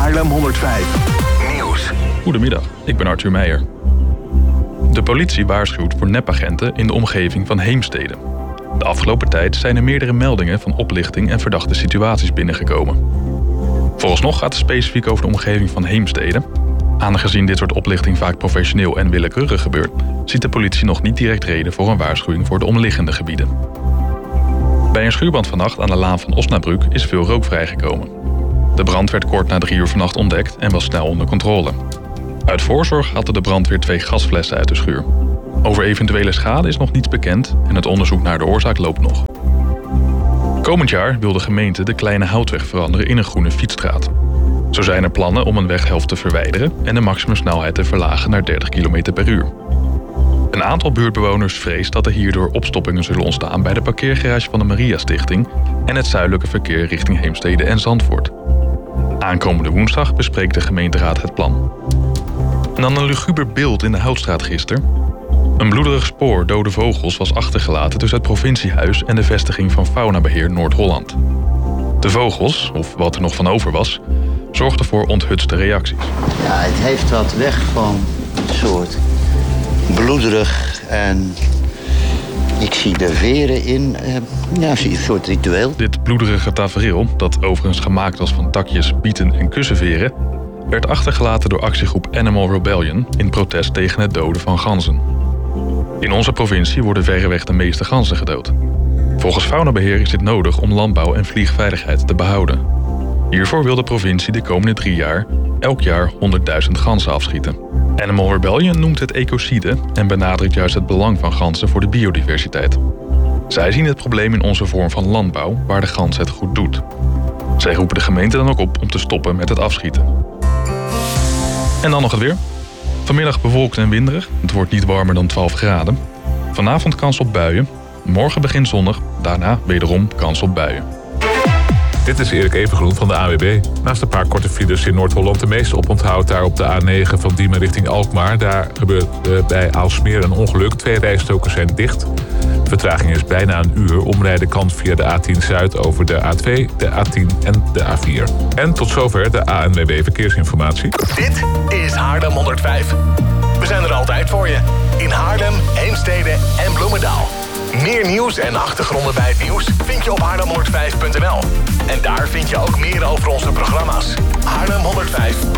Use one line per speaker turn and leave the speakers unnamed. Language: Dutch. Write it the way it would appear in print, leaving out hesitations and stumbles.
Haarlem 105 Nieuws.
Goedemiddag, ik ben Arthur Meijer. De politie waarschuwt voor nepagenten in de omgeving van Heemstede. De afgelopen tijd zijn er meerdere meldingen van oplichting en verdachte situaties binnengekomen. Vooralsnog gaat het specifiek over de omgeving van Heemstede. Aangezien dit soort oplichting vaak professioneel en willekeurig gebeurt, ziet de politie nog niet direct reden voor een waarschuwing voor de omliggende gebieden. Bij een schuurbrand vannacht aan de laan van Osnabrück is veel rook vrijgekomen. De brand werd kort na 3 uur vannacht ontdekt en was snel onder controle. Uit voorzorg haalde de brandweer 2 gasflessen uit de schuur. Over eventuele schade is nog niets bekend en het onderzoek naar de oorzaak loopt nog. Komend jaar wil de gemeente de Kleine Houtweg veranderen in een groene fietsstraat. Zo zijn er plannen om een weghelft te verwijderen en de maximumsnelheid te verlagen naar 30 km per uur. Een aantal buurtbewoners vreest dat er hierdoor opstoppingen zullen ontstaan bij de parkeergarage van de Maria Stichting en het zuidelijke verkeer richting Heemstede en Zandvoort. Aankomende woensdag bespreekt de gemeenteraad het plan. En dan een luguber beeld in de Houtstraat gisteren. Een bloederig spoor dode vogels was achtergelaten tussen het provinciehuis en de vestiging van Faunabeheer Noord-Holland. De vogels, of wat er nog van over was, zorgden voor onthutste reacties.
Ja, het heeft wat weg van een soort bloederig en ik zie de veren in, zie een soort ritueel.
Dit bloederige tafereel, dat overigens gemaakt was van takjes, bieten en kussenveren, werd achtergelaten door actiegroep Animal Rebellion in protest tegen het doden van ganzen. In onze provincie worden verreweg de meeste ganzen gedood. Volgens Faunabeheer is dit nodig om landbouw en vliegveiligheid te behouden. Hiervoor wil de provincie de komende 3 jaar elk jaar 100.000 ganzen afschieten. Animal Rebellion noemt het ecocide en benadrukt juist het belang van ganzen voor de biodiversiteit. Zij zien het probleem in onze vorm van landbouw, waar de gans het goed doet. Zij roepen de gemeente dan ook op om te stoppen met het afschieten. En dan nog het weer. Vanmiddag bewolkt en winderig. Het wordt niet warmer dan 12 graden. Vanavond kans op buien. Morgen begint zonnig. Daarna wederom kans op buien.
Dit is Erik Evengroen van de ANWB. Naast een paar korte files in Noord-Holland de meeste oponthoud daar op de A9 van Diemen richting Alkmaar. Daar gebeurt bij Aalsmeer een ongeluk. 2 rijstroken zijn dicht. De vertraging is bijna een uur. Omrijden kan via de A10 Zuid over de A2, de A10 en de A4. En tot zover de ANWB Verkeersinformatie.
Dit is Haarlem 105. We zijn er altijd voor je. In Haarlem, Heemstede en Bloemendaal. Meer nieuws en achtergronden bij het nieuws vind je op haarlem105.nl. En daar vind je ook meer over onze programma's. Haarlem 105.